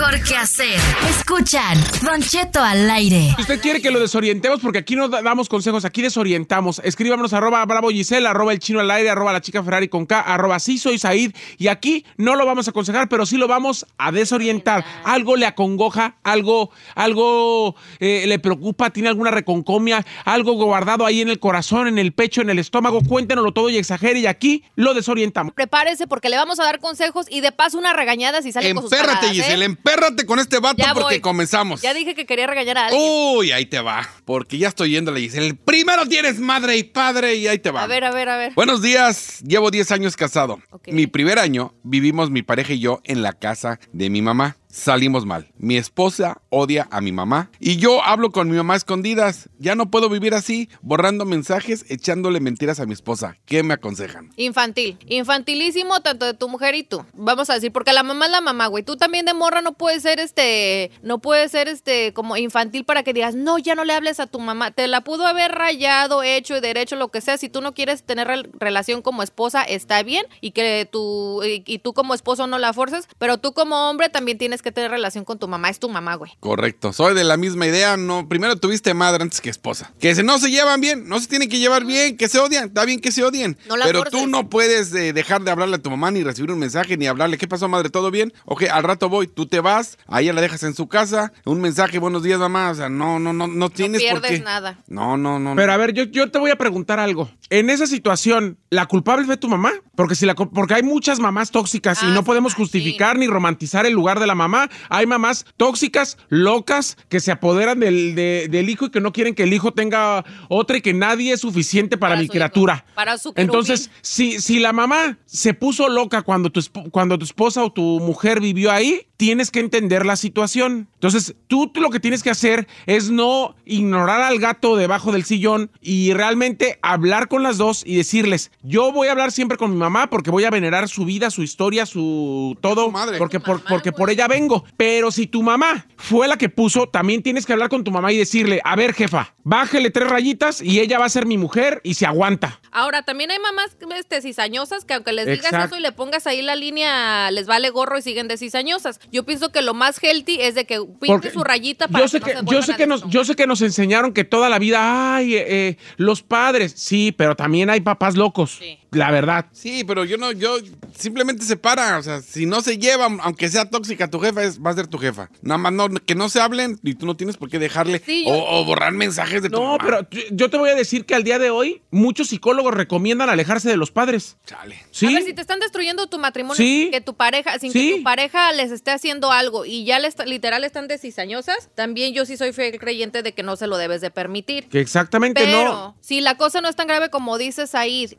mejor que hacer. Escuchan Don Cheto al aire. Si usted quiere que lo desorientemos, porque aquí no damos consejos, aquí desorientamos. Escríbanos @Bravo Giselle, @El Chino al aire, @La Chica Ferrari con K, @Sí Soy Said. Y aquí no lo vamos a aconsejar, pero sí lo vamos a desorientar. Algo le acongoja, algo le preocupa, tiene alguna reconcomia, algo guardado ahí en el corazón, en el pecho, en el estómago. Cuéntenoslo todo y exagere, y aquí lo desorientamos. Prepárese porque le vamos a dar consejos y de paso una regañada si sale con sus Empérrate, cagadas, Giselle, empérrate con este vato Ya porque voy. comenzamos. Ya dije que quería regañar a alguien. Uy, ahí te va, porque ya estoy yéndole, Giselle. Primero tienes madre y padre y ahí te va. A ver. Buenos días, llevo 10 años casado. Ok. Mi primer año vivimos mi pareja y yo en la casa de mi mamá. Salimos mal. Mi esposa odia a mi mamá y yo hablo con mi mamá a escondidas. Ya no puedo vivir así, borrando mensajes, echándole mentiras a mi esposa. ¿Qué me aconsejan? Infantilísimo tanto de tu mujer y tú. Vamos a decir, porque la mamá es la mamá, güey. Tú también de morra no puedes ser como infantil para que digas, no, ya no le hables a tu mamá. Te la pudo haber rayado, hecho y derecho, lo que sea. Si tú no quieres tener relación como esposa, está bien, y que tú como esposo no la forces, pero tú como hombre también tienes que tener relación con tu mamá. Es tu mamá, güey. Correcto, soy de la misma idea. No, primero tuviste madre antes que esposa. Que no se llevan bien, no se tienen que llevar bien, que se odian, está bien que se odien. No la pero forces. tú no puedes dejar de hablarle a tu mamá ni recibir un mensaje ni hablarle. ¿Qué pasó, madre? ¿Todo bien? Ok, al rato voy, tú te vas, a ella la dejas en su casa, un mensaje, buenos días, mamá. O sea, no tienes por qué. No pierdes nada. No. Pero a ver, yo te voy a preguntar algo. En esa situación, ¿la culpable fue tu mamá? Porque hay muchas mamás tóxicas y no podemos justificar ni romantizar el lugar de la mamá. Hay mamás tóxicas, locas, que se apoderan del hijo y que no quieren que el hijo tenga otra y que nadie es suficiente para mi criatura. Para su querubín. Entonces, si la mamá se puso loca cuando tu esposa o tu mujer vivió ahí, tienes que entender la situación. Entonces, tú lo que tienes que hacer es no ignorar al gato debajo del sillón y realmente hablar con las dos y decirles, yo voy a hablar siempre con mi mamá porque voy a venerar su vida, su historia, su todo, madre. porque por ella vengo. Pero si tu mamá fue la que puso, también tienes que hablar con tu mamá y decirle, a ver, jefa, bájele 3 rayitas y ella va a ser mi mujer y se aguanta. Ahora, también hay mamás cizañosas que aunque les digas Exacto. eso y le pongas ahí la línea, les vale gorro y siguen de cizañosas. Yo pienso que lo más healthy es de que pinte su rayita para yo sé que nos enseñaron que toda la vida, los padres, sí, pero también hay papás locos, Sí. la verdad. Sí, pero yo simplemente separa, o sea, si no se llevan, aunque sea tóxica tu jefa, va a ser tu jefa. Nada más que no se hablen y tú no tienes por qué dejarle Sí, o borrar mensajes de tu mamá. No, pero yo te voy a decir que al día de hoy muchos psicólogos recomiendan alejarse de los padres. Chale. ¿Sí? A ver, si te están destruyendo tu matrimonio Sí. sin que tu pareja les esté haciendo algo y ya literal están de cizañosas, también yo sí soy fiel creyente de que no se lo debes de permitir. Que exactamente Pero no. si la cosa no es tan grave como dice Said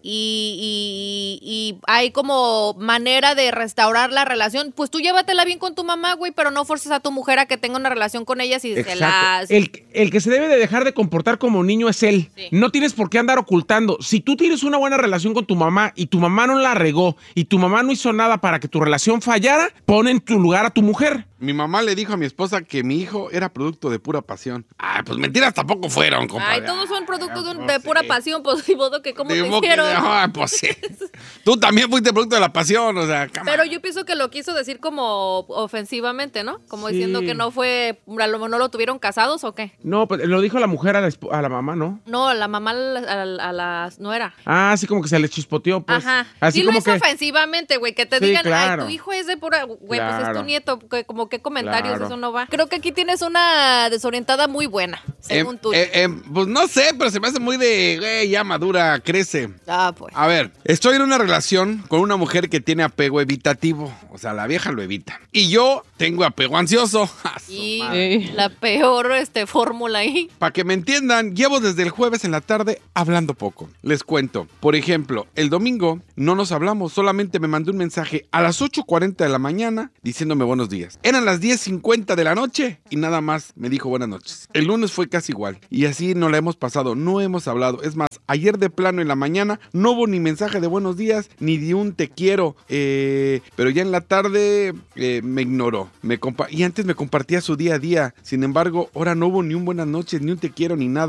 y hay como manera de restaurar la relación, pues tú llévatela bien con tu mamá, güey, pero no forces a tu mujer a que tenga una relación con ella si se las... El que se debe de dejar de comportar como niño es él. Sí. No tienes por qué andar ocultando. Si tú tienes una buena relación con tu mamá y tu mamá no la regó y tu mamá no hizo nada para que tu relación fallara, pon en tu lugar a tu mujer. Mi mamá le dijo a mi esposa que mi hijo era producto de pura pasión. Ay, pues mentiras tampoco fueron, compadre. Ay, todos son productos Pues de pura sí. pasión, pues de modo que cómo te De modo que- hicieron. Ay, pues sí. Tú también fuiste producto de la pasión, o sea, cama. Pero yo pienso que lo quiso decir como ofensivamente, ¿no? Como Sí. diciendo que no no lo tuvieron casados o qué. No, pues lo dijo la mujer a la mamá, ¿no? No, la mamá a las nuera. Ah, así como que se le chispoteó, pues. Ajá. Así Sí como lo hizo que ofensivamente, güey, que te Sí, digan, claro. ay, tu hijo es de pura, güey, pues es Claro. tu nieto, como qué comentarios, Claro. eso no va. Creo que aquí tienes una desorientada muy buena, según tú. Pues no sé, pero se me hace muy de, güey, ya madura, crece. Ah, pues. A ver, estoy en una relación con una mujer que tiene apego evitativo. O sea, la vieja lo evita. Y yo tengo apego ansioso. Y la peor fórmula ahí. Para que me entiendan, llevo desde el jueves en la tarde hablando poco. Les cuento. Por ejemplo, el domingo no nos hablamos, solamente me mandó un mensaje a las 8:40 de la mañana diciéndome buenos días. Eran las 10:50 de la noche y nada más me dijo buenas noches. El lunes fue casi igual. Y así nos la hemos pasado, no hemos hablado. Es más, ayer de plano en la mañana no hubo ni mensaje de buenos días, ni de un te quiero. Pero ya en la tarde me ignoró. Y antes me compartía su día a día. Sin embargo, ahora no hubo ni un buenas noches, ni un te quiero, ni nada.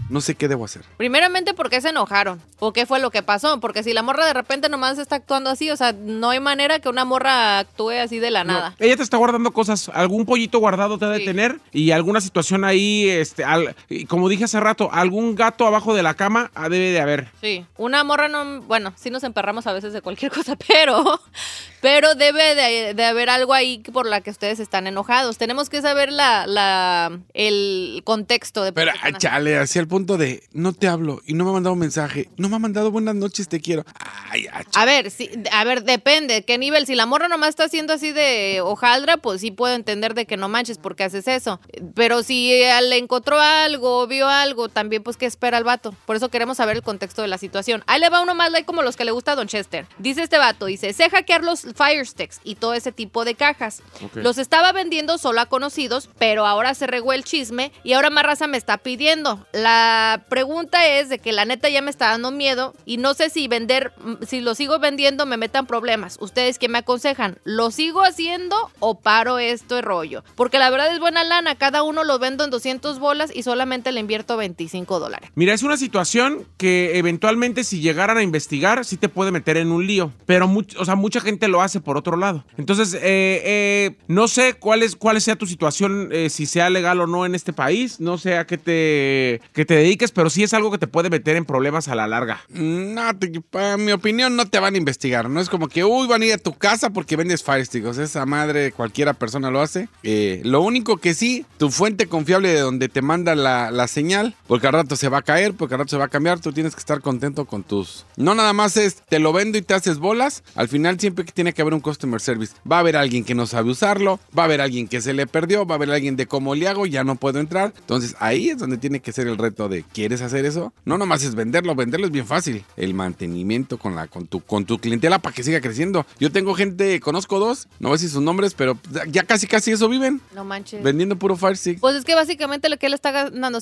No sé qué debo hacer. Primeramente, ¿por qué se enojaron? ¿O qué fue lo que pasó? Porque si la morra de repente nomás está actuando así, o sea, no hay manera que una morra actúe así de la nada. Ella te está guardando cosas, algún pollito guardado te ha de Sí. tener y alguna situación ahí, como dije hace rato, algún gato abajo de la cama debe de haber. Sí, una morra no, bueno, sí nos emperramos a veces de cualquier cosa, pero debe de haber algo ahí por la que ustedes están enojados. Tenemos que saber el contexto de por Pero, qué están así. chale, hacia el punto de no te hablo y no me ha mandado un mensaje, no me ha mandado buenas noches, te quiero. Ay, A ver, sí, depende, ¿qué nivel? Si la morra nomás está haciendo así de hojaldra, pues sí puedo entender de que no manches porque haces eso. Pero si le encontró algo, vio algo, también pues ¿qué espera el vato? Por eso queremos saber el contexto de la situación. Ahí le va uno más like como los que le gusta a Don Chester. Dice este vato, dice, sé hackear los Fire Sticks y todo ese tipo de cajas. Ok. Los estaba vendiendo solo a conocidos, pero ahora se regó el chisme y ahora más raza me está pidiendo. La pregunta es de que la neta ya me está dando miedo y no sé si lo sigo vendiendo me metan problemas. ¿Ustedes qué me aconsejan? ¿Lo sigo haciendo o paro esto de rollo? Porque la verdad es buena lana, cada uno lo vendo en 200 bolas y solamente le invierto $25. Mira, es una situación que eventualmente si llegaran a investigar sí te puede meter en un lío, pero mucha gente lo hace por otro lado. Entonces, no sé cuál sea tu situación, si sea legal o no en este país, no sé a qué te dediques, pero sí es algo que te puede meter en problemas a la larga. No, en mi opinión no te van a investigar. No es como que, van a ir a tu casa porque vendes Fire Stick. O sea, esa madre cualquiera persona lo hace. Lo único que sí, tu fuente confiable de donde te manda la señal, porque al rato se va a caer, porque al rato se va a cambiar, tú tienes que estar contento con tus... No nada más es, te lo vendo y te haces bolas. Al final siempre que tiene que haber un customer service. Va a haber alguien que no sabe usarlo, va a haber alguien que se le perdió, va a haber alguien de cómo le hago, ya no puedo entrar. Entonces ahí es donde tiene que ser el reto de, ¿quieres hacer eso? No nomás es venderlo es bien fácil. El mantenimiento con tu clientela para que siga creciendo. Yo tengo gente, conozco dos, no voy a decir sus nombres, pero ya casi eso viven, No manches. vendiendo puro Fire Stick. Pues es que básicamente lo que él está ganando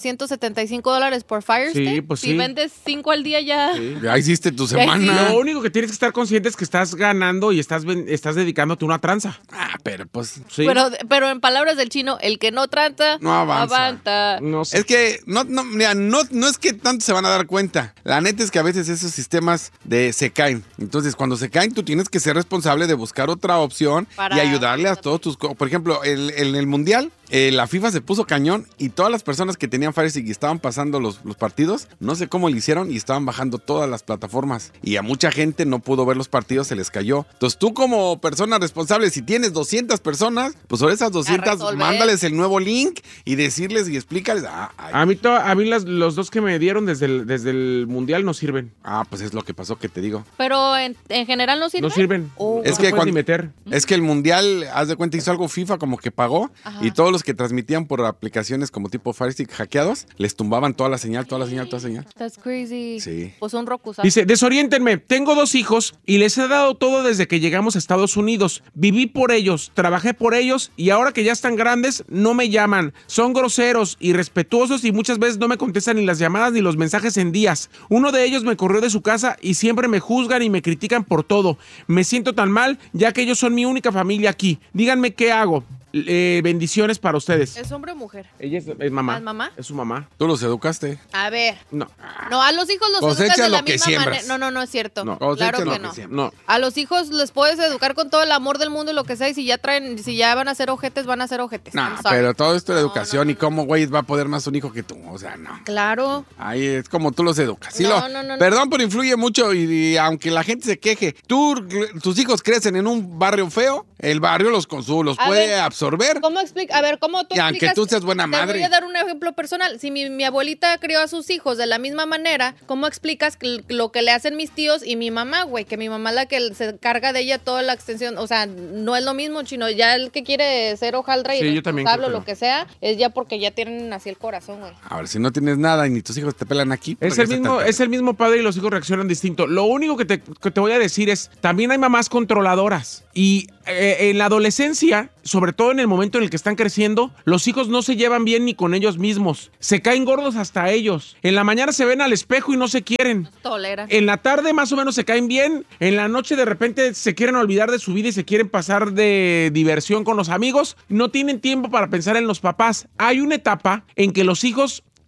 $175 por Fire Stick. Sí, pues si sí. vendes 5 al día ya. Sí. Ya hiciste tu semana. Lo único que tienes que estar consciente es que estás ganando y estás dedicándote a una tranza. Pero pues... Sí. Pero en palabras del chino, el que no trata, No avanza. avanza. No sé. Es que mira, no es que tanto se van a dar cuenta. La neta es que a veces esos sistemas se caen. Entonces, cuando se caen, tú tienes que ser responsable de buscar otra opción y ayudarle a todos tus... Por ejemplo, en el Mundial, la FIFA se puso cañón y todas las personas que tenían Fire Stick y estaban pasando los partidos, no sé cómo lo hicieron y estaban bajando todas las plataformas. Y a mucha gente no pudo ver los partidos, se les cayó. Entonces, tú como persona responsable, si tienes 200 personas, pues sobre esas 200, mándales el nuevo link y decirles y explícales. A mí los dos que me dieron desde el Mundial no sirven. Pues es lo que pasó que te digo. Pero en general no sirve. No sirven. Es No que te puedes ni meter. Es que el Mundial, haz de cuenta, hizo algo FIFA como que pagó. Ajá. Y todos los que transmitían por aplicaciones como tipo Fire Stick hackeados, les tumbaban toda la señal. That's crazy. Sí. Pues un Roku. Dice, desoriéntenme, tengo 2 hijos y les he dado todo desde que llegamos a Estados Unidos. Viví por ellos, trabajé por ellos y ahora que ya están grandes, no me llaman. Son groseros, irrespetuosos y muchas veces no me contestan ni las llamadas ni los mensajes en días. Uno de ellos me corrió de su casa y siempre me juzgan y me critican por todo. Me siento tan mal ya que ellos son mi única familia aquí. Díganme qué hago. Bendiciones para ustedes. ¿Es hombre o mujer? Ella es mamá. ¿Es mamá? Es su mamá. Tú los educaste. A ver. No. No, a los hijos los educas Cosecha de la lo que misma siembras. manera. No es cierto. No. Claro Cosecha que lo no. que siembras. No. A los hijos les puedes educar con todo el amor del mundo y lo que sea, y si ya van a ser ojetes, van a ser ojetes. No, I'm sorry. pero todo esto de No, educación no, y cómo, güey, va a poder más un hijo que tú. O sea, no. Claro. Ahí es como tú los educas. Sí, No. Perdón, pero influye mucho y aunque la gente se queje, tus hijos crecen en un barrio feo, el barrio los A puede ver, absorber. ¿Cómo explica? A ver, ¿cómo tú Y aunque explicas? tú seas buena madre. Te voy a dar un ejemplo personal. Si mi abuelita crió a sus hijos de la misma manera, ¿cómo explicas lo que le hacen mis tíos y mi mamá, güey? Que mi mamá es la que se carga de ella toda la extensión. O sea, no es lo mismo, chino. Ya el que quiere ser hojaldra y Sí, yo también responsable o creo lo que que sea, es ya porque ya tienen así el corazón, güey. A ver, si no tienes nada y ni tus hijos te pelan aquí. ¿por Es qué el, se mismo, te- es el mismo padre y los hijos reaccionan distinto. Lo único que te voy a decir es, también hay mamás controladoras. Y en la adolescencia, sobre todo en el momento en el que están creciendo, los hijos no se llevan bien ni con ellos mismos. Se caen gordos hasta ellos. En la mañana se ven al espejo y no se quieren. Tolera. En la tarde más o menos se caen bien. En la noche de repente se quieren olvidar de su vida y se quieren pasar de diversión con los amigos. No tienen tiempo para pensar en los papás. Hay una etapa en que los hijos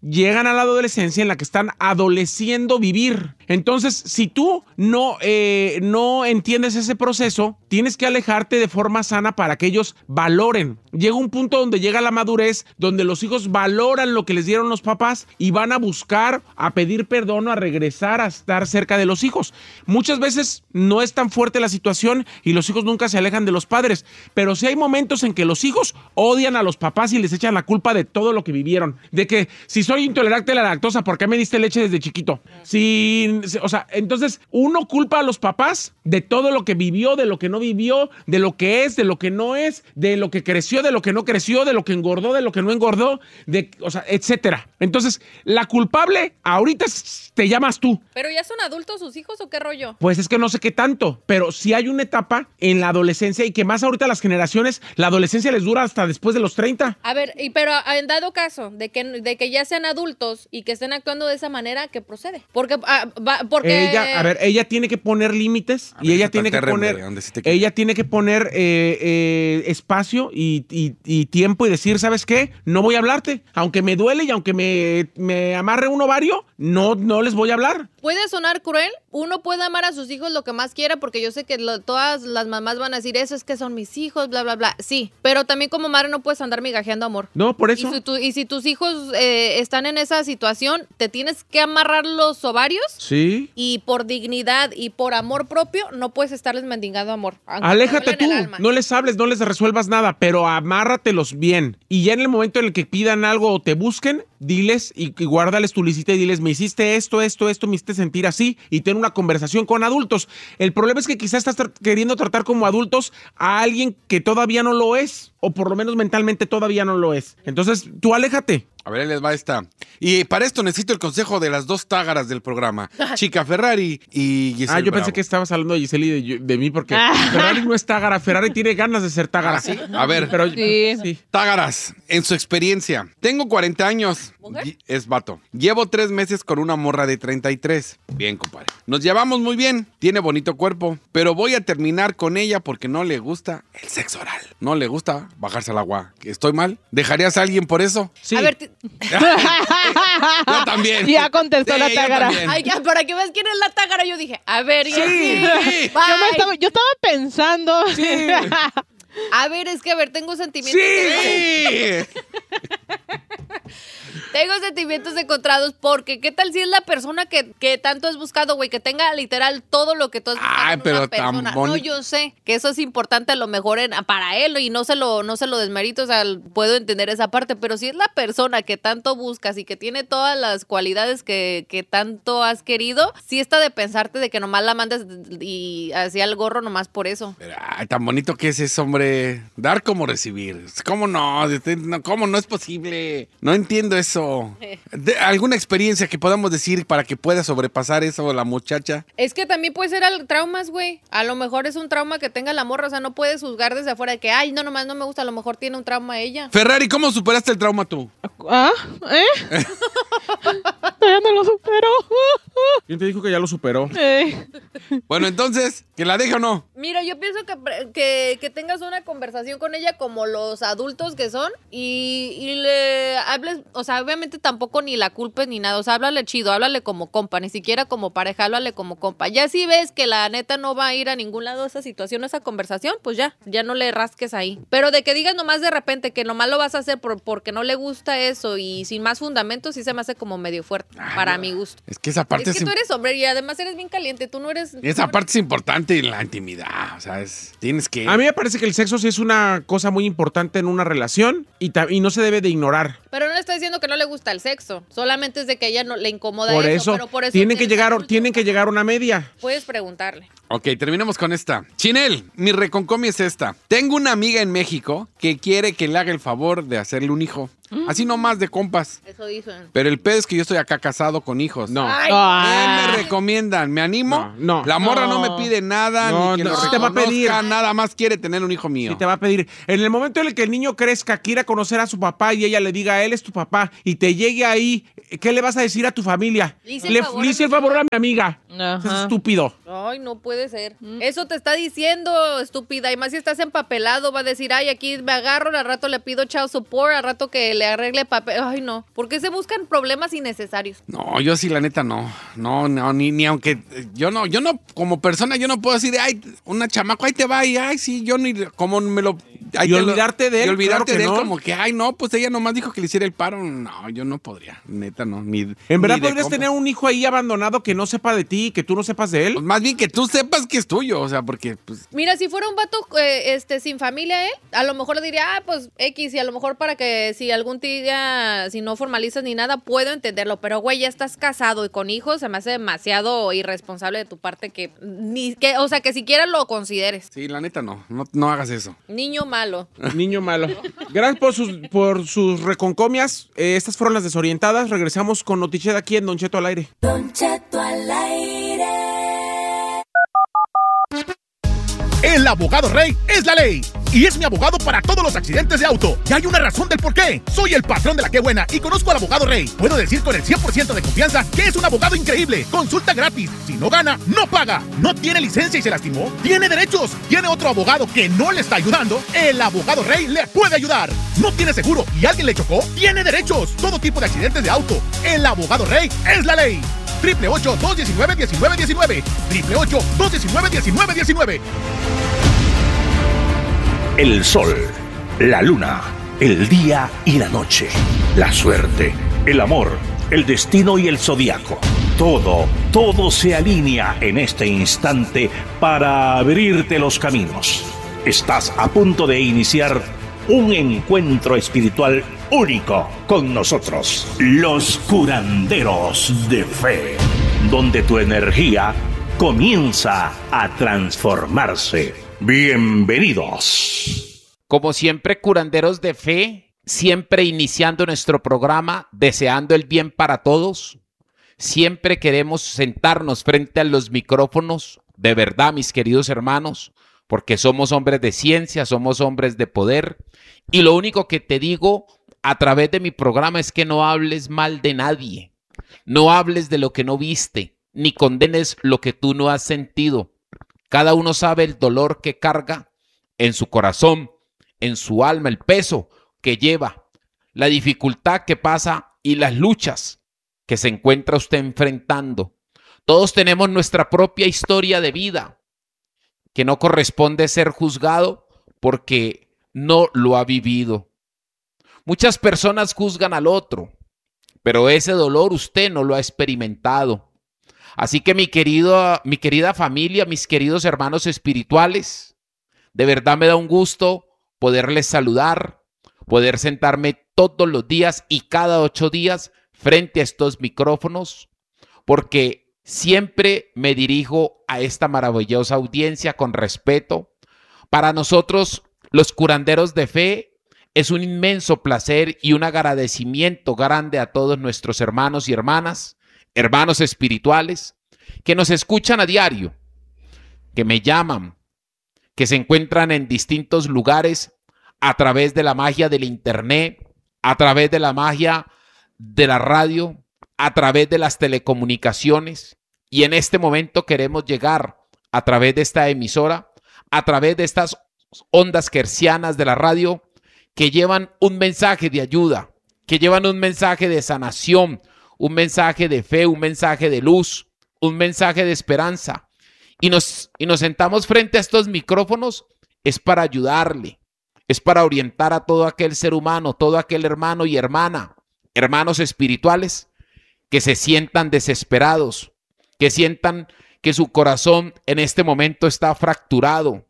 llegan a la adolescencia en la que están adoleciendo vivir. Entonces, si tú no entiendes ese proceso, tienes que alejarte de forma sana para que ellos valoren. Llega un punto donde llega la madurez, donde los hijos valoran lo que les dieron los papás y van a buscar, a pedir perdón, a regresar, a estar cerca de los hijos. Muchas veces no es tan fuerte la situación y los hijos nunca se alejan de los padres, pero sí hay momentos en que los hijos odian a los papás y les echan la culpa de todo lo que vivieron. De que si soy intolerante a la lactosa, ¿por qué me diste leche desde chiquito? O sea, entonces uno culpa a los papás de todo lo que vivió, de lo que no vivió, de lo que es, de lo que no es, de lo que creció, de lo que no creció, de lo que engordó, de lo que no engordó, o sea, etcétera. Entonces, la culpable ahorita te llamas tú. ¿Pero ya son adultos sus hijos o qué rollo? Pues es que no sé qué tanto, pero sí hay una etapa en la adolescencia y que más ahorita las generaciones, la adolescencia les dura hasta después de los 30. A ver, pero en dado caso de que ya sean adultos y que estén actuando de esa manera, ¿qué procede? Porque ella tiene que poner límites y ella tiene que poner espacio y tiempo y decir, ¿sabes qué? No voy a hablarte, aunque me duele y aunque me amarre un ovario, no les voy a hablar. Puede sonar cruel, uno puede amar a sus hijos lo que más quiera, porque yo sé que todas las mamás van a decir, eso es que son mis hijos, bla, bla, bla. Sí, pero también como madre no puedes andar migajeando amor. No, por eso. Y si tus hijos están en esa situación, te tienes que amarrar los ovarios. Sí. Y por dignidad y por amor propio, no puedes estarles mendigando amor. Aléjate tú, no les hables, no les resuelvas nada, pero amárratelos bien. Y ya en el momento en el que pidan algo o te busquen, diles y guárdales tu lista y diles, me hiciste esto, me hiciste sentir así, y ten una conversación con adultos. El problema es que quizás estás queriendo tratar como adultos a alguien que todavía no lo es, o por lo menos mentalmente todavía no lo es. Entonces, tú aléjate. A ver, ahí les va esta. Y para esto necesito el consejo de las dos tágaras del programa. Chica Ferrari y Giselle yo Bravo. pensé que estabas hablando de Giselle y de mí, porque Ferrari no es tágara. Ferrari tiene ganas de ser tágara. ¿Sí? A ver, pero sí. Tágaras, en su experiencia. Tengo 40 años. ¿Mujer? Es vato. Llevo 3 meses con una morra de 33. Bien, compadre. Nos llevamos muy bien. Tiene bonito cuerpo. Pero voy a terminar con ella porque no le gusta el sexo oral. No le gusta bajarse al agua. ¿Estoy mal? ¿Dejarías a alguien por eso? sí. A ver, Yo también. Ya contestó la yo tágara. también. ay, ya, para que veas quién es la tágara, yo dije, a ver, ya Sí. Bye. Yo estaba pensando. Sí. A ver, es que a ver, tengo sentimientos. Sí. Tengo sentimientos encontrados porque ¿qué tal si es la persona que tanto has buscado, güey? Que tenga literal todo lo que tú has buscado Ay, en pero una tan persona. No, bonito. yo sé que eso es importante a lo mejor para él y no se lo desmerito, o sea, puedo entender esa parte, pero si es la persona que tanto buscas y que tiene todas las cualidades que tanto has querido, sí está de pensarte de que nomás la mandes y hacia el gorro nomás por eso. Pero, ay, tan bonito que es eso, hombre. Dar como recibir. ¿Cómo no? ¿Cómo no es posible? No entiendo eso. ¿Alguna experiencia que podamos decir para que pueda sobrepasar eso la muchacha? Es que también puede ser traumas, güey. A lo mejor es un trauma que tenga la morra, o sea, no puedes juzgar desde afuera de que, ay, no, nomás no me gusta, a lo mejor tiene un trauma ella. Ferrari, ¿cómo superaste el trauma tú? Todavía no lo supero. ¿Quién te dijo que ya lo superó? Bueno, entonces, ¿que la deje o no? Mira, yo pienso que tengas una conversación con ella como los adultos que son y le hables, o sea, obviamente tampoco ni la culpes ni nada, o sea, háblale chido, háblale como compa, ni siquiera como pareja, háblale como compa. Ya si ves que la neta no va a ir a ningún lado esa situación, esa conversación, pues ya no le rasques ahí. Pero de que digas nomás de repente que nomás lo vas a hacer porque no le gusta eso y sin más fundamento, sí se me hace como medio fuerte, para mi gusto. Es que esa parte Es que tú eres hombre y además eres bien caliente, tú no eres... Esa parte es importante en la intimidad, o sea, tienes que... A mí me parece que el sexo sí es una cosa muy importante en una relación y no se debe de ignorar. Pero no le está diciendo que no le gusta el sexo, solamente es de que a ella no le incomoda Por eso, eso, pero por eso tienen que eres llegar a una media. Puedes preguntarle. Ok, terminemos con esta. Chinel, mi reconcomia es esta. Tengo una amiga en México que quiere que le haga el favor de hacerle un hijo. Así nomás de compas. Eso dicen. Pero el pedo es que yo estoy acá casado con hijos. No. Ay, ¿Qué me recomiendan? ¿Me animo? No. La morra no me pide nada, No, ni que no, lo sí te va a reconozca, pedir. nada más quiere tener un hijo mío. Sí te va a pedir. En el momento en el que el niño crezca, quiera conocer a su papá y ella le diga, él es tu papá, y te llegue ahí, ¿qué le vas a decir a tu familia? Le hice Le hice el favor a mi amiga. Ajá. Es estúpido. Ay, no puede ser. Eso te está diciendo, estúpida. Y más si estás empapelado, va a decir, ay, aquí me agarro, al rato le pido child support, al rato que que le arregle papel. Ay, no. ¿Por qué se buscan problemas innecesarios? No, yo sí, la neta, no. No, ni aunque... Yo no, como persona, yo no puedo decir, ay, una chamaco, ahí te va, y ay, sí, yo ni... Como me lo... Y olvidarte de él, Y olvidarte claro que de él, no. como que, ay, no, pues ella nomás dijo que le hiciera el paro. No, yo no podría, neta, no. En verdad ni de podrías cómo. tener un hijo ahí abandonado que no sepa de ti y que tú no sepas de él. Pues más bien que tú sepas que es tuyo, o sea, porque, pues... Mira, si fuera un vato sin familia, a lo mejor le diría, pues X, y a lo mejor para que si algún día, si no formalizas ni nada, puedo entenderlo. Pero, güey, ya estás casado y con hijos, se me hace demasiado irresponsable de tu parte que siquiera lo consideres. Sí, la neta, no hagas eso. Niño malo. Niño malo. Gracias por sus reconcomias. Estas fueron las desorientadas. Regresamos con Noticheda aquí en Don Cheto al aire. Don Cheto al aire. El abogado rey es la ley y es mi abogado para todos los accidentes de auto. Y hay una razón del por qué. Soy el patrón de la Qué Buena y conozco al abogado rey. Puedo decir con el 100% de confianza que es un abogado increíble. Consulta gratis. Si no gana, no paga. No tiene licencia y se lastimó. Tiene derechos. Tiene otro abogado que no le está ayudando. El abogado rey le puede ayudar. No tiene seguro y alguien le chocó. Tiene derechos. Todo tipo de accidentes de auto. El abogado rey es la ley. 888-219-1919. 888-219-1919. El sol, la luna, el día y la noche, la suerte, el amor, el destino y el zodiaco. Todo se alinea en este instante para abrirte los caminos. Estás a punto de iniciar un encuentro espiritual único con nosotros, los curanderos de fe, donde tu energía comienza a transformarse. Bienvenidos. Como siempre, curanderos de fe, siempre iniciando nuestro programa, deseando el bien para todos. Siempre queremos sentarnos frente a los micrófonos, de verdad, mis queridos hermanos, porque somos hombres de ciencia, somos hombres de poder. Y lo único que te digo a través de mi programa es que no hables mal de nadie. No hables de lo que no viste, ni condenes lo que tú no has sentido. Cada uno sabe el dolor que carga en su corazón, en su alma, el peso que lleva, la dificultad que pasa y las luchas que se encuentra usted enfrentando. Todos tenemos nuestra propia historia de vida, que no corresponde ser juzgado porque no lo ha vivido. Muchas personas juzgan al otro, pero ese dolor usted no lo ha experimentado. Así que mi querida familia, mis queridos hermanos espirituales, de verdad me da un gusto poderles saludar, poder sentarme todos los días y cada 8 días frente a estos micrófonos, porque siempre me dirijo a esta maravillosa audiencia con respeto. Para nosotros, los curanderos de fe, es un inmenso placer y un agradecimiento grande a todos nuestros hermanos y hermanas, hermanos espirituales, que nos escuchan a diario, que me llaman, que se encuentran en distintos lugares a través de la magia del internet, a través de la magia de la radio, a través de las telecomunicaciones. Y en este momento queremos llegar a través de esta emisora, a través de estas ondas hertzianas de la radio, que llevan un mensaje de ayuda, que llevan un mensaje de sanación, un mensaje de fe, un mensaje de luz, un mensaje de esperanza. Y nos sentamos frente a estos micrófonos es para ayudarle, es para orientar a todo aquel ser humano, todo aquel hermano y hermana, hermanos espirituales, que se sientan desesperados, que sientan que su corazón en este momento está fracturado.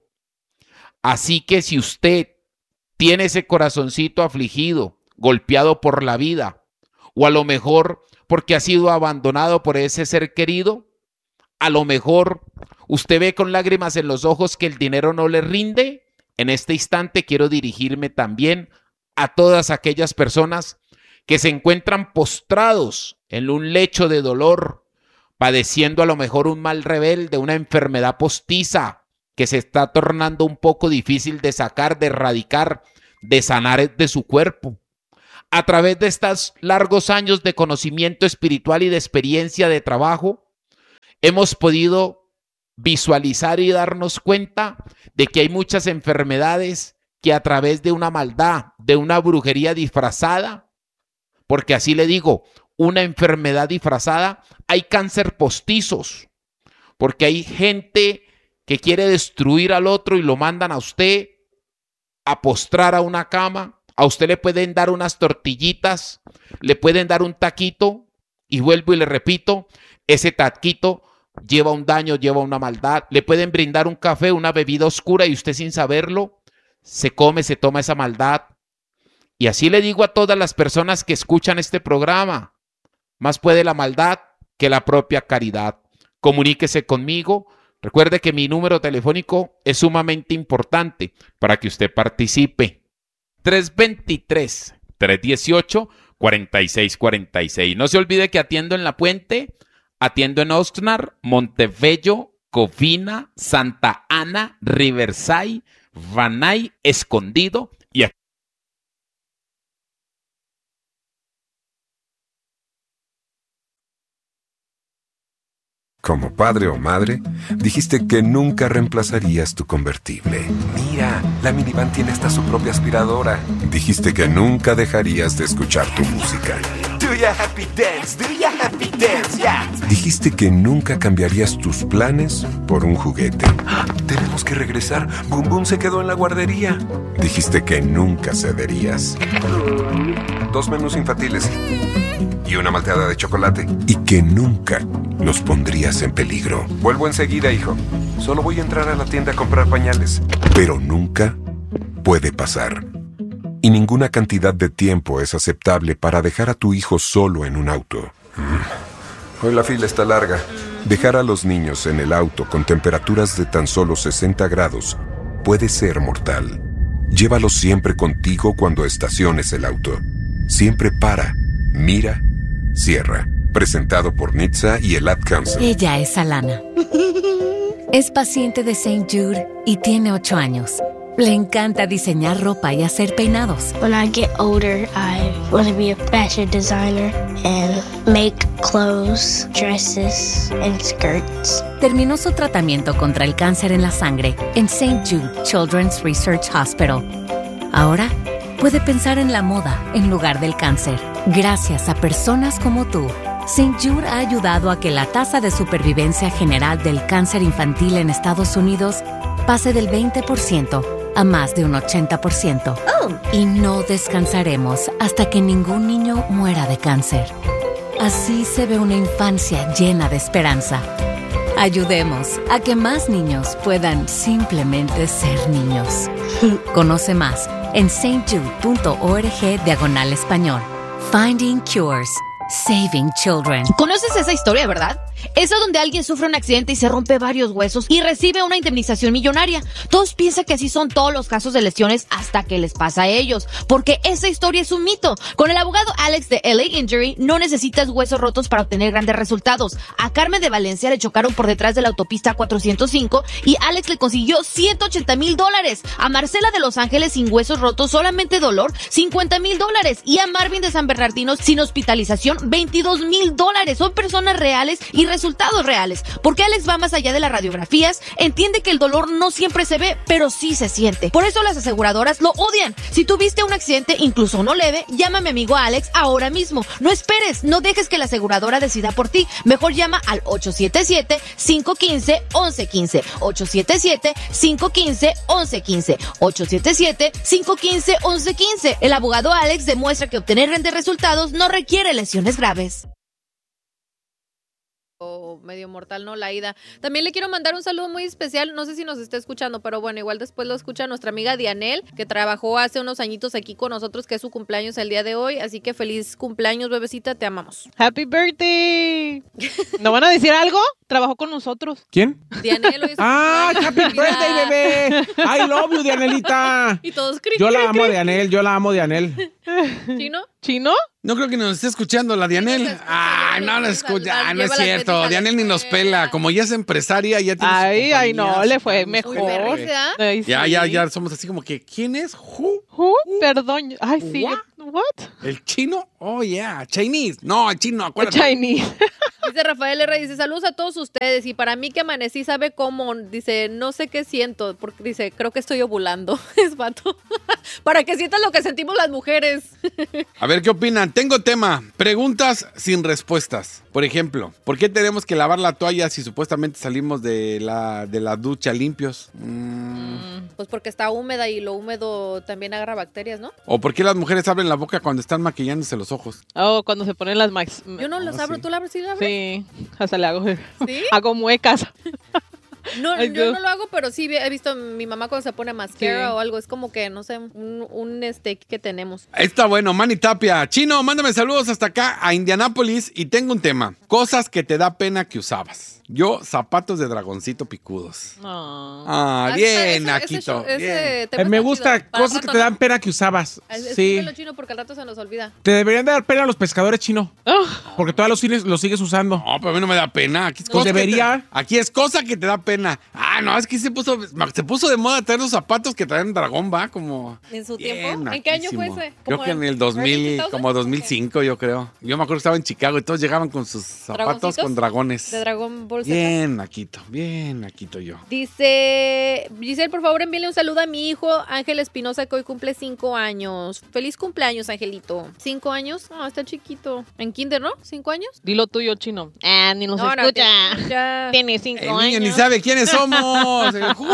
Así que si usted tiene ese corazoncito afligido, golpeado por la vida, o a lo mejor porque ha sido abandonado por ese ser querido, a lo mejor usted ve con lágrimas en los ojos que el dinero no le rinde, en este instante quiero dirigirme también a todas aquellas personas que se encuentran postrados en un lecho de dolor, padeciendo a lo mejor un mal rebelde, una enfermedad postiza que se está tornando un poco difícil de sacar, de erradicar, de sanar de su cuerpo. A través de estos largos años de conocimiento espiritual y de experiencia de trabajo, hemos podido visualizar y darnos cuenta de que hay muchas enfermedades que a través de una maldad, de una brujería disfrazada, porque así le digo, una enfermedad disfrazada. Hay cáncer postizos, porque hay gente que quiere destruir al otro y lo mandan a usted a postrar a una cama. A usted le pueden dar unas tortillitas, le pueden dar un taquito, y vuelvo y le repito, ese taquito lleva un daño, lleva una maldad. Le pueden brindar un café, una bebida oscura, y usted sin saberlo se toma esa maldad. Y así le digo a todas las personas que escuchan este programa, más puede la maldad que la propia caridad. Comuníquese conmigo. Recuerde que mi número telefónico es sumamente importante para que usted participe. 323-318-4646. No se olvide que atiendo en La Puente, atiendo en Oxnard, Montebello, Covina, Santa Ana, Riverside, Van Nuys, Escondido y aquí. Como padre o madre, dijiste que nunca reemplazarías tu convertible. Mira, la minivan tiene hasta su propia aspiradora. Dijiste que nunca dejarías de escuchar tu música. Do ya happy dance, yeah. Dijiste que nunca cambiarías tus planes por un juguete. Tenemos que regresar. Boom Boom se quedó en la guardería. Dijiste que nunca cederías. 2 menús infantiles y una malteada de chocolate. Y que nunca los pondrías en peligro. Vuelvo enseguida, hijo. Solo voy a entrar a la tienda a comprar pañales. Pero nunca puede pasar. Y ninguna cantidad de tiempo es aceptable para dejar a tu hijo solo en un auto. Hoy la fila está larga. Dejar a los niños en el auto con temperaturas de tan solo 60 grados puede ser mortal. Llévalos siempre contigo cuando estaciones el auto. Siempre para, mira, cierra. Presentado por NHTSA y el Ad Council. Ella es Alana. Es paciente de St. Jude y tiene 8 años. Le encanta diseñar ropa y hacer peinados. When I get older, I want to be a fashion designer and make clothes, dresses, and skirts. Terminó su tratamiento contra el cáncer en la sangre en St. Jude Children's Research Hospital. Ahora puede pensar en la moda en lugar del cáncer. Gracias a personas como tú, St. Jude ha ayudado a que la tasa de supervivencia general del cáncer infantil en Estados Unidos pase del 20% a más de un 80%. Y no descansaremos hasta que ningún niño muera de cáncer. Así se ve una infancia llena de esperanza. Ayudemos a que más niños puedan simplemente ser niños. Conoce más en stjude.org/español. Finding Cures. Saving Children. ¿Conoces esa historia, verdad? Esa donde alguien sufre un accidente y se rompe varios huesos y recibe una indemnización millonaria. Todos piensan que así son todos los casos de lesiones hasta que les pasa a ellos, porque esa historia es un mito. Con el abogado Alex de LA Injury no necesitas huesos rotos para obtener grandes resultados. A Carmen de Valencia le chocaron por detrás de la autopista 405 y Alex le consiguió $180,000. A Marcela de Los Ángeles sin huesos rotos, solamente dolor, $50,000. Y a Marvin de San Bernardino sin hospitalización, $22,000. Son personas reales y resultados reales, porque Alex va más allá de las radiografías, entiende que el dolor no siempre se ve, pero sí se siente. Por eso las aseguradoras lo odian. Si tuviste un accidente, incluso uno leve, llama a mi amigo Alex ahora mismo. No esperes, no dejes que la aseguradora decida por ti. Mejor llama al 877-515-1115. 877-515-1115. 877-515-1115. El abogado Alex demuestra que obtener grandes resultados no requiere lesiones graves. Medio mortal, ¿no? La ida. También le quiero mandar un saludo muy especial, no sé si nos está escuchando, pero bueno, igual después lo escucha nuestra amiga Dianel, que trabajó hace unos añitos aquí con nosotros, que es su cumpleaños el día de hoy, así que feliz cumpleaños, bebecita, te amamos. ¡Happy birthday! ¿No van a decir algo? Trabajó con nosotros. ¿Quién? Dianel. Hoy es ¡Happy birthday, bebé! I love you, Dianelita. Y todos Yo la amo, Dianel, yo la amo, Dianel. ¿Chino? ¿Chino? No creo que nos esté escuchando la Dianel. Ay, no la escucha. No es cierto. Dianel ni nos pela. Como ya es empresaria, ya tiene Ay, no, le fue mejor. Ya somos así como que, ¿quién es? ¿Who? Perdón. Ay, sí. ¿What? ¿El chino? Oh, yeah. Chinese. No, el chino, acuérdate. Chinese. Dice Rafael R. Dice, saludos a todos ustedes. Y para mí que amanecí, ¿sabe cómo? Dice, no sé qué siento. Porque dice, creo que estoy ovulando. Es vato. Para que sientas lo que sentimos las mujeres. A ver, ¿qué opinan? Tengo tema. Preguntas sin respuestas. Por ejemplo, ¿por qué tenemos que lavar la toalla si supuestamente salimos de la ducha limpios? Pues porque está húmeda y lo húmedo también agarra bacterias, ¿no? ¿O por qué las mujeres abren la boca cuando están maquillándose los ojos? Oh, cuando se ponen las max. Yo no los abro, sí. ¿tú la abres? ¿Sí la abres? Sí, hasta le hago. ¿Sí? Hago muecas. No, Ay, yo Dios. no lo hago, pero sí he visto a mi mamá cuando se pone mascara Sí. o algo. Es como que, no sé, un que tenemos. Está bueno, Manny Tapia. Chino, mándame saludos hasta acá a Indianápolis y tengo un tema. Cosas que te da pena que usabas. Yo, zapatos de dragoncito picudos. No. Bien, Aquito. bien. Me gusta cosas que te dan pena que usabas. Sí. Escríbelo, Chino, porque al rato se nos olvida. Te deberían de dar pena a los pescadores, Chino. Porque todavía los sigues usando. No, pero a mí no me da pena. Aquí es Pues cosa que debería. aquí es cosa que te da pena. No, es que se puso de moda traer los zapatos que traen dragón, va, como... ¿En su Bien, tiempo? ¿En qué año fue naquísimo. ese? Creo que en el 2000, como 2005, yo creo. Yo me acuerdo que estaba en Chicago y todos llegaban con sus zapatos ¿Dragoncitos? con dragones. De Dragon Ball Z. Bien, Aquito yo. Dice, Giselle, por favor, envíale un saludo a mi hijo Ángel Espinosa, que hoy cumple 5 años. Feliz cumpleaños, Angelito. 5 años. Está chiquito. En kinder, ¿no? 5 años. Dilo tuyo, Chino. Ni nos No, escucha. Tiene 5 El años. niño ni sabe quiénes somos.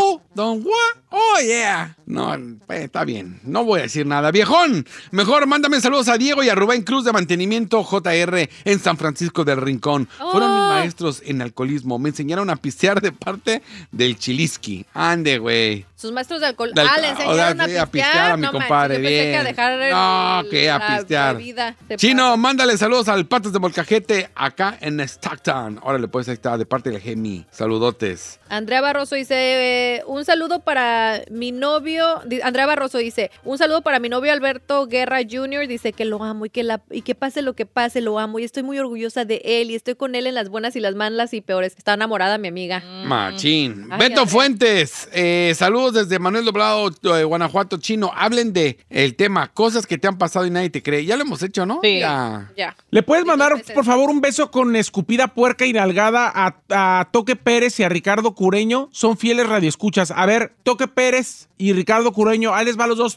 Don what? Oh, yeah. No, está bien. No voy a decir nada. Viejón, mejor mándame saludos a Diego y a Rubén Cruz de Mantenimiento JR en San Francisco del Rincón. Fueron mis maestros en alcoholismo. Me enseñaron a pistear de parte del Chilisqui. Ande, güey. Sus maestros de alcohol. Del- Le enseñaron sí, a pistear. a mi No compadre, manches, yo pensé que bien. a dejar No, que a la pistear. bebida. Chino, mándale saludos al Patas de Molcajete acá en Stockton. Órale, pues ahí está, de parte del Gemi. Saludotes. Andrea Barroso dice, un saludo para mi novio. Andrea Barroso dice, un saludo para mi novio Alberto Guerra Jr. Dice que lo amo y que pase lo que pase, lo amo. Y estoy muy orgullosa de él y estoy con él en las buenas y las malas y peores. Está enamorada mi amiga. Machín. Ay, Beto Andrea. Fuentes, saludos desde Manuel Doblado, Guanajuato. Chino, hablen de el tema, cosas que te han pasado y nadie te cree. Ya lo hemos hecho, ¿no? Sí. Ya. ¿Le puedes mandar, por favor, un beso con escupida puerca y nalgada a Toque Pérez y a Ricardo Cureño? Son fieles radioescuchas. A ver, Toque Pérez y Ricardo Cureño, ahí les va a los dos.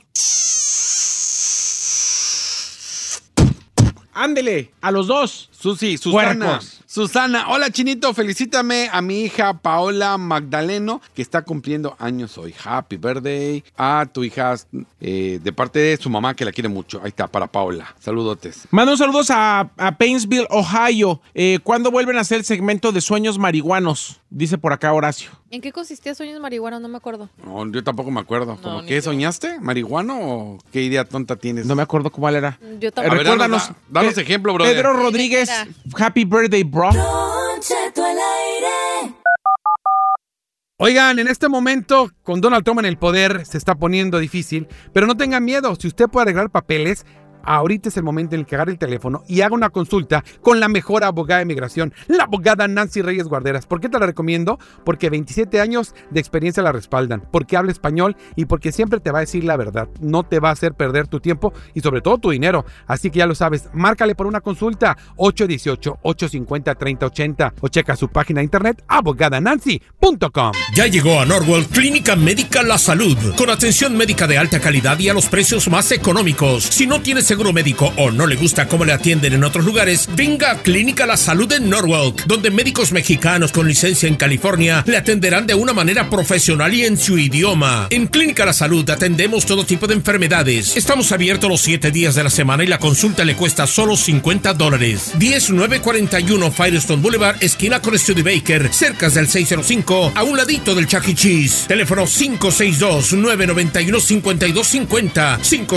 Ándele, a los dos. Susana. Puercos. Susana, hola Chinito, felicítame a mi hija Paola Magdaleno, que está cumpliendo años hoy. Happy birthday a tu hija de parte de su mamá, que la quiere mucho. Ahí está, para Paola. Saludotes. Manda un saludos a Painesville, Ohio. ¿Cuándo vuelven a hacer el segmento de sueños marihuanos? Dice por acá Horacio. ¿En qué consistía Sueños Marihuanos? No me acuerdo. No, yo tampoco me acuerdo. ¿Cómo ni qué yo. soñaste? ¿Marihuano o qué idea tonta tienes? No me acuerdo cuál era. Yo A tampoco. ver, Recuérdanos. danos ejemplo, brother. Pedro Rodríguez, happy birthday, bro. Don Cheto al aire. Oigan, en este momento, con Donald Trump en el poder, se está poniendo difícil, pero no tengan miedo. Si usted puede arreglar papeles, ahorita es el momento en el que agarre el teléfono y haga una consulta con la mejor abogada de migración, la abogada Nancy Reyes Guarderas. ¿Por qué te la recomiendo? Porque 27 años de experiencia la respaldan, porque habla español y porque siempre te va a decir la verdad. No te va a hacer perder tu tiempo y sobre todo tu dinero. Así que ya lo sabes, márcale por una consulta 818-850-3080 o checa su página de internet abogadanancy.com. Ya llegó a Norwell Clínica Médica La Salud, con atención médica de alta calidad y a los precios más económicos. Si no tienes seguro médico o no le gusta cómo le atienden en otros lugares, venga a Clínica La Salud en Norwalk, donde médicos mexicanos con licencia en California le atenderán de una manera profesional y en su idioma. En Clínica La Salud atendemos todo tipo de enfermedades. Estamos abiertos los 7 días de la semana y la consulta le cuesta solo $50. 10941 Firestone Boulevard, esquina con Studebaker, cerca del 605, a un ladito del Chuck E. Cheese. Teléfono 562-991-5250.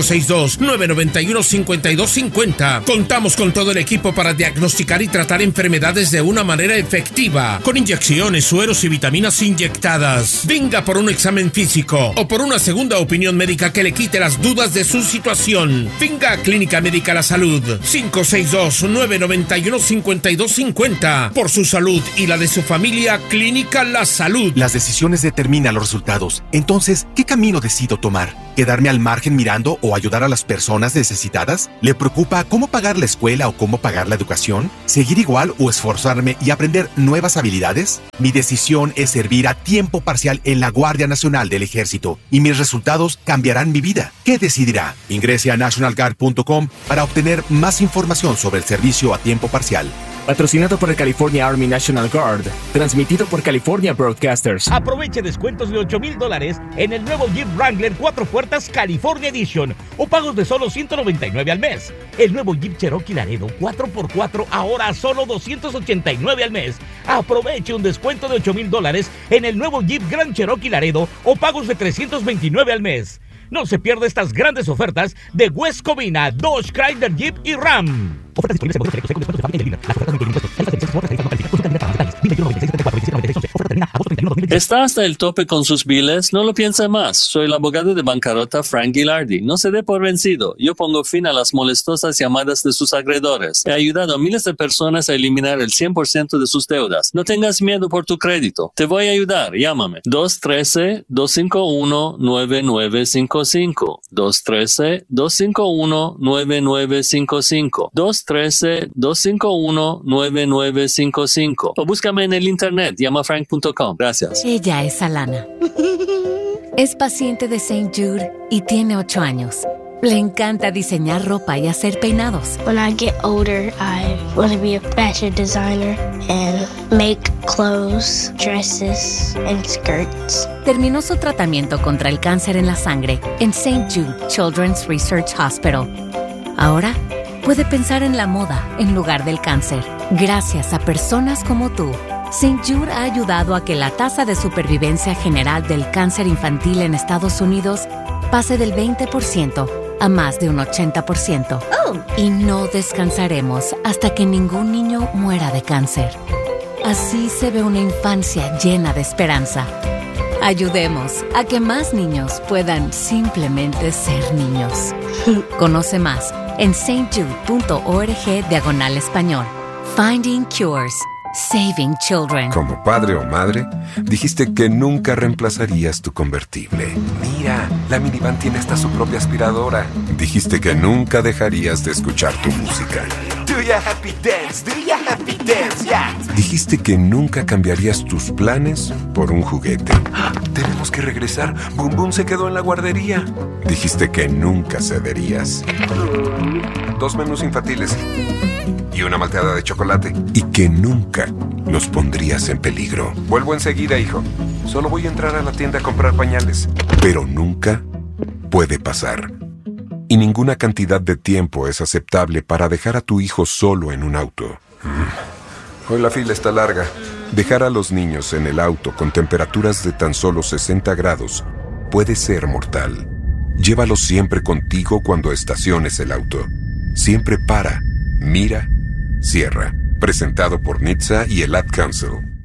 562-991-5250. Contamos con todo el equipo para diagnosticar y tratar enfermedades de una manera efectiva, con inyecciones, sueros y vitaminas inyectadas. Venga por un examen físico o por una segunda opinión médica que le quite las dudas de su situación. Venga a Clínica Médica La Salud. 562-991-5250. Por su salud y la de su familia, Clínica La Salud. Las decisiones determinan los resultados. Entonces, ¿qué camino decido tomar? ¿Quedarme al margen mirando o ayudar a las personas necesitadas limitadas? ¿Le preocupa cómo pagar la escuela o cómo pagar la educación? ¿Seguir igual o esforzarme y aprender nuevas habilidades? Mi decisión es servir a tiempo parcial en la Guardia Nacional del Ejército y mis resultados cambiarán mi vida. ¿Qué decidirá? Ingrese a nationalguard.com para obtener más información sobre el servicio a tiempo parcial. Patrocinado por el California Army National Guard. Transmitido por California Broadcasters. Aproveche descuentos de $8,000 en el nuevo Jeep Wrangler 4 puertas California Edition o pagos de solo $199 al mes. El nuevo Jeep Cherokee Laredo 4x4 ahora a solo $289 al mes. Aproveche un descuento de $8,000 en el nuevo Jeep Grand Cherokee Laredo o pagos de $329 al mes. No se pierda estas grandes ofertas de West Covina, Dodge, Chrysler, Jeep y Ram. Ofertas disponibles en modelos selectos con descuentos de fábrica y de línea. Las ofertas no incluyen impuestos. La lista de licencias por tarifa no califica. Consulta en directa más detalles. 2196-74-2796-11. Oferta termina agosto 31, 2016. ¿Está hasta el tope con sus biles? No lo piense más. Soy el abogado de bancarrota Frank Gilardi. No se dé por vencido. Yo pongo fin a las molestosas llamadas de sus acreedores. He ayudado a miles de personas a eliminar el 100% de sus deudas. No tengas miedo por tu crédito. Te voy a ayudar. Llámame. 213-251-9955. 213-251-9955. 213-251-9955. O búscame en el internet, llamafrank.com. Gracias. Ella es Alana. Es paciente de St. Jude y tiene 8 años. Le encanta diseñar ropa y hacer peinados. When I get older, I want to be a fashion designer and make clothes, dresses, and skirts. Terminó su tratamiento contra el cáncer en la sangre en St. Jude Children's Research Hospital. Ahora puede pensar en la moda en lugar del cáncer. Gracias a personas como tú, St. Jude ha ayudado a que la tasa de supervivencia general del cáncer infantil en Estados Unidos pase del 20% a más de un 80%. Y no descansaremos hasta que ningún niño muera de cáncer. Así se ve una infancia llena de esperanza. Ayudemos a que más niños puedan simplemente ser niños. Conoce más en stjude.org/español. Finding Cures. Saving Children. Como padre o madre, dijiste que nunca reemplazarías tu convertible. Mira, la minivan tiene hasta su propia aspiradora. Dijiste que nunca dejarías de escuchar tu música. Do ya happy dance, yeah. Dijiste que nunca cambiarías tus planes por un juguete. Tenemos que regresar. Boom Boom se quedó en la guardería. Dijiste que nunca cederías. 2 menús infantiles y una malteada de chocolate. Y que nunca nos pondrías en peligro. Vuelvo enseguida, hijo. Solo voy a entrar a la tienda a comprar pañales. Pero nunca puede pasar. Y ninguna cantidad de tiempo es aceptable para dejar a tu hijo solo en un auto. Hoy la fila está larga. Dejar a los niños en el auto con temperaturas de tan solo 60 grados puede ser mortal. Llévalos siempre contigo cuando estaciones el auto. Siempre para, mira, cierra. Presentado por NHTSA y el Ad Council.